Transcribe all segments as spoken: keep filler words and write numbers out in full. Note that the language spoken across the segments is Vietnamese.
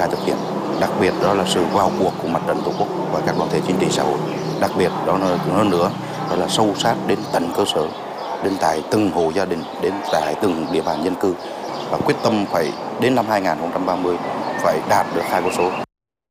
khai thực hiện. Đặc biệt đó là sự vào cuộc của Mặt trận Tổ quốc và các đoàn thể chính trị xã hội. Đặc biệt đó là hơn nữa đó là sâu sát đến tận cơ sở, đến tại từng hộ gia đình, đến tại từng địa bàn dân cư, và quyết tâm phải đến năm hai nghìn không trăm ba mươi phải đạt được hai con số.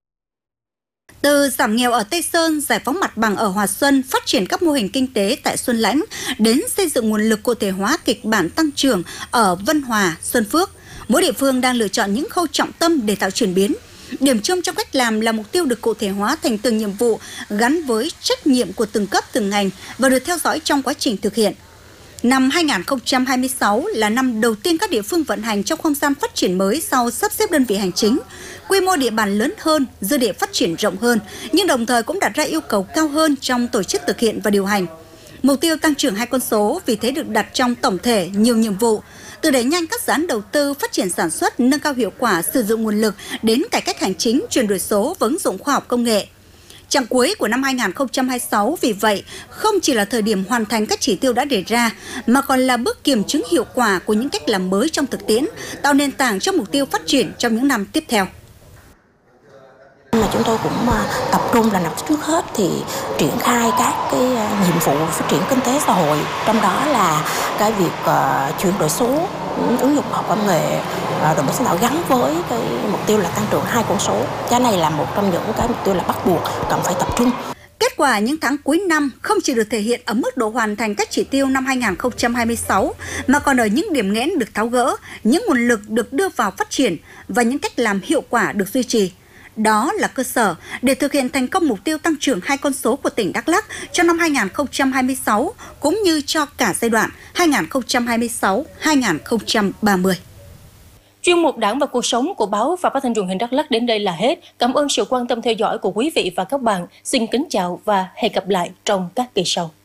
Từ giảm nghèo ở Tây Sơn, giải phóng mặt bằng ở Hòa Xuân, phát triển các mô hình kinh tế tại Xuân Lãnh, đến xây dựng nguồn lực cụ thể hóa kịch bản tăng trưởng ở Vân Hòa, Xuân Phước, mỗi địa phương đang lựa chọn những khâu trọng tâm để tạo chuyển biến. Điểm chung trong cách làm là mục tiêu được cụ thể hóa thành từng nhiệm vụ gắn với trách nhiệm của từng cấp từng ngành và được theo dõi trong quá trình thực hiện. Năm hai nghìn không trăm hai mươi sáu là năm đầu tiên các địa phương vận hành trong không gian phát triển mới sau sắp xếp đơn vị hành chính. Quy mô địa bàn lớn hơn, dư địa phát triển rộng hơn, nhưng đồng thời cũng đặt ra yêu cầu cao hơn trong tổ chức thực hiện và điều hành. Mục tiêu tăng trưởng hai con số vì thế được đặt trong tổng thể nhiều nhiệm vụ, từ đẩy nhanh các dự án đầu tư, phát triển sản xuất, nâng cao hiệu quả sử dụng nguồn lực đến cải cách hành chính, chuyển đổi số và ứng dụng khoa học công nghệ. Chặng cuối của năm hai nghìn không trăm hai mươi sáu vì vậy không chỉ là thời điểm hoàn thành các chỉ tiêu đã đề ra, mà còn là bước kiểm chứng hiệu quả của những cách làm mới trong thực tiễn, tạo nền tảng cho mục tiêu phát triển trong những năm tiếp theo. Mà chúng tôi cũng tập trung là nằm trước hết thì triển khai các cái nhiệm vụ phát triển kinh tế xã hội, trong đó là cái việc uh, chuyển đổi số, ứng dụng khoa học công nghệ, uh, đổi mới sáng tạo gắn với cái mục tiêu là tăng trưởng hai con số. Cái này là một trong những cái mục tiêu là bắt buộc cần phải tập trung. Kết quả những tháng cuối năm không chỉ được thể hiện ở mức độ hoàn thành các chỉ tiêu năm hai nghìn không trăm hai mươi sáu, mà còn ở những điểm nghẽn được tháo gỡ, những nguồn lực được đưa vào phát triển và những cách làm hiệu quả được duy trì. Đó là cơ sở để thực hiện thành công mục tiêu tăng trưởng hai con số của tỉnh Đắk Lắk cho năm hai nghìn không trăm hai mươi sáu, cũng như cho cả giai đoạn hai nghìn không trăm hai mươi sáu đến hai nghìn không trăm ba mươi. Chuyên mục Đảng và cuộc sống của báo và phát thanh truyền hình Đắk Lắk đến đây là hết. Cảm ơn sự quan tâm theo dõi của quý vị và các bạn. Xin kính chào và hẹn gặp lại trong các kỳ sau.